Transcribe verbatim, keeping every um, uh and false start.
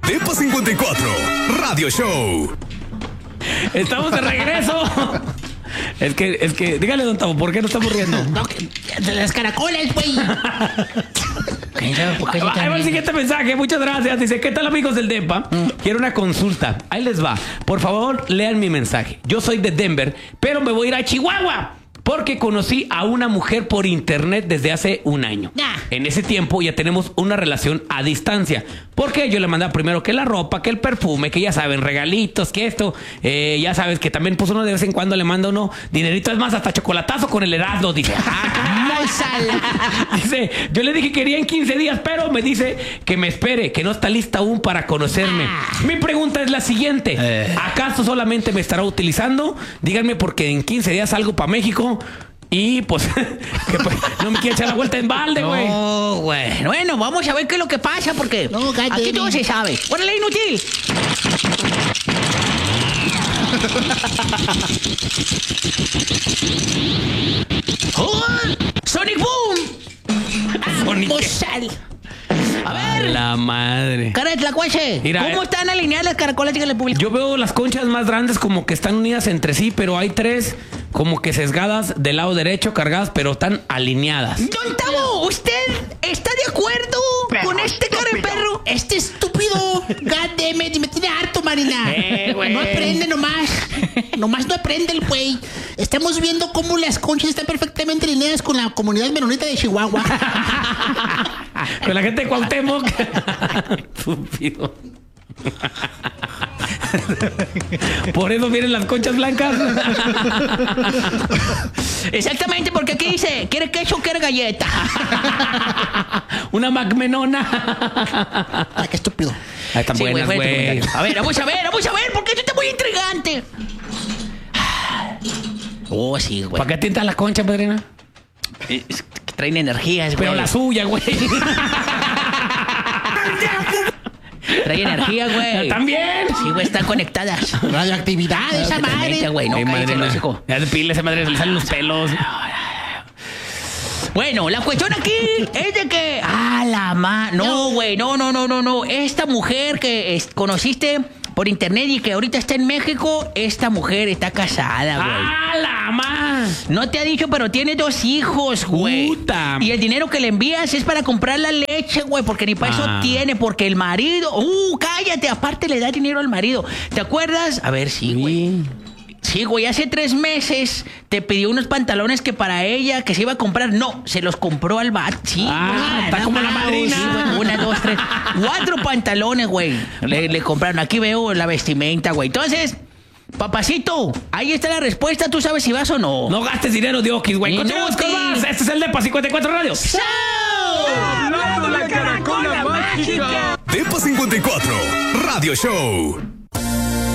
Depa cincuenta y cuatro, Radio Show. Estamos de regreso. Es que, es que, dígale, don Tavo, ¿por qué no estamos riendo? No, que de las caracolas, güey. Ahí va el siguiente mensaje, muchas gracias. Dice, ¿qué tal, amigos del Depa? Mm. Quiero una consulta. Ahí les va. Por favor, lean mi mensaje. Yo soy de Denver, pero me voy a ir a Chihuahua porque conocí a una mujer por internet desde hace un año. Ah. En ese tiempo ya tenemos una relación a distancia. Porque yo le mandaba primero que la ropa, que el perfume, que ya saben, regalitos, que esto. Eh, ya sabes que también pues uno de vez en cuando le manda uno dinerito. Es más, hasta chocolatazo con el Erasmo, dice. Muy sala. Dice, yo le dije que quería en quince días, pero me dice que me espere, que no está lista aún para conocerme. Ah. Mi pregunta es la siguiente. Eh. ¿Acaso solamente me estará utilizando? Díganme, porque en quince días salgo para México. Y pues, que, pues, no me quiere echar la vuelta en balde, güey. No, güey. Bueno, vamos a ver qué es lo que pasa, porque no, aquí todo se sabe. ¡Órale, inútil! ¡Oh! ¡Sonic Boom! ¡Sonic! Sal. A ver. A la madre. Cara de tlacuache. Mira, ¿cómo eh, están alineadas las caracolas? Dígale al público. Yo veo las conchas más grandes como que están unidas entre sí, pero hay tres como que sesgadas del lado derecho, cargadas, pero están alineadas. Don Tavo, ¿usted está de acuerdo perro, con este cara de perro? Este estúpido. God damn it, me tiene harto, Marina. Eh, no aprende nomás. Nomás no aprende el güey. Estamos viendo cómo las conchas están perfectamente alineadas con la comunidad menonita de Chihuahua. Con la gente de Cuauhtémoc. Estúpido. Por eso vienen las conchas blancas. Exactamente, porque aquí dice, ¿quiere queso o quiere galleta? Una macmenona. Ay, qué estúpido. Ahí están sí, buenas, güey. A ver, vamos a ver, vamos a ver, porque esto está muy intrigante. Oh, sí, güey. ¿Para qué tientas la concha, padrina? Es que traen energías, güey. Pero la suya, güey. Trae energía, güey. ¿También? Sí, güey, están conectadas. Radioactividad, esa madre. Güey, no, hey, madre, no. Hijo. Ya de pila esa madre, le salen los pelos. Bueno, la cuestión aquí es de que... Ah, la ma... No, güey, no, no, no, no, no. Esta mujer que es, conociste por internet y que ahorita está en México, esta mujer está casada, güey. ¡Ah, la ma! No te ha dicho, pero tiene dos hijos, güey. Puta. Y el dinero que le envías es para comprar la leche, güey, porque ni para ah. eso tiene, porque el marido... ¡Uh, cállate! Aparte le da dinero al marido. ¿Te acuerdas? A ver, sí, güey. Sí. Sí, güey, hace tres meses te pidió unos pantalones que para ella, que se iba a comprar. No, se los compró al vato. Sí, ah, está como la madrina. Sí, güey, una, dos, tres, cuatro pantalones, güey. Le, le compraron. Aquí veo la vestimenta, güey. Entonces, papacito, ahí está la respuesta. ¿Tú sabes si vas o no? No gastes dinero de Oquis, güey. Continuamos con más. Este es el Depa cincuenta y cuatro Radio. ¡Show! ¡Hablando la caracola mágica! Depa cincuenta y cuatro Radio Show.